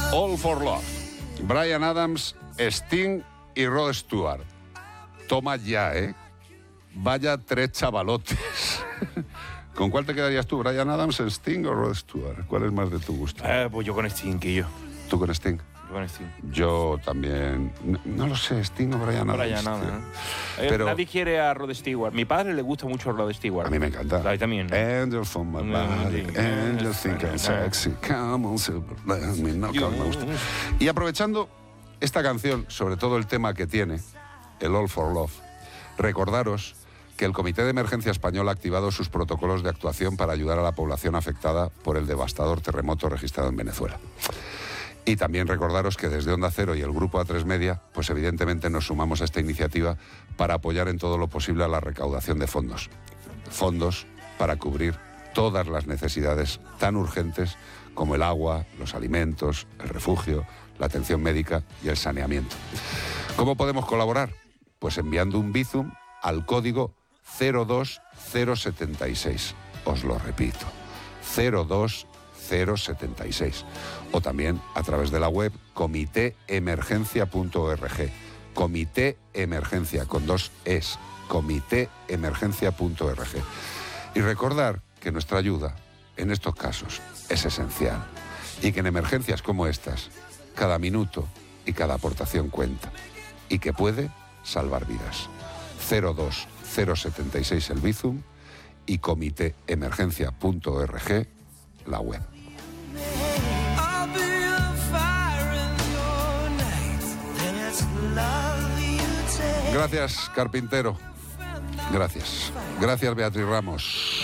All for Love. Bryan Adams, Sting y Rod Stewart. Toma ya, ¿eh? Vaya 3 chavalotes. ¿Con cuál te quedarías tú, Bryan Adams, Sting o Rod Stewart? ¿Cuál es más de tu gusto? Pues yo con Sting, que yo. ¿Tú con Sting? Yo con Sting. Yo también. No lo sé, Sting o Bryan Adams. Bryan Adams. Pero nadie quiere a Rod Stewart. Mi padre le gusta mucho Rod Stewart. a mí me encanta. A mí también. Angel from my body, angel think I'm sexy, come on, super, let me know, me gusta. Y aprovechando esta canción, sobre todo el tema que tiene, el All for Love, recordaros que el Comité de Emergencia Español ha activado sus protocolos de actuación para ayudar a la población afectada por el devastador terremoto registrado en Venezuela. Y también recordaros que desde Onda Cero y el Grupo A3 Media, pues evidentemente nos sumamos a esta iniciativa para apoyar en todo lo posible a la recaudación de fondos. Fondos para cubrir todas las necesidades tan urgentes como el agua, los alimentos, el refugio, la atención médica y el saneamiento. ¿Cómo podemos colaborar? Pues enviando un Bizum al código 02076. Os lo repito, 02076. O también a través de la web comitéemergencia.org. Comité Emergencia, con 2 es, comitéemergencia.org. Y recordar que nuestra ayuda en estos casos es esencial y que en emergencias como estas, cada minuto y cada aportación cuenta y que puede salvar vidas. 02076 el Bizum y comitéemergencia.org la web. Gracias, carpintero. Gracias. Gracias, Beatriz Ramos.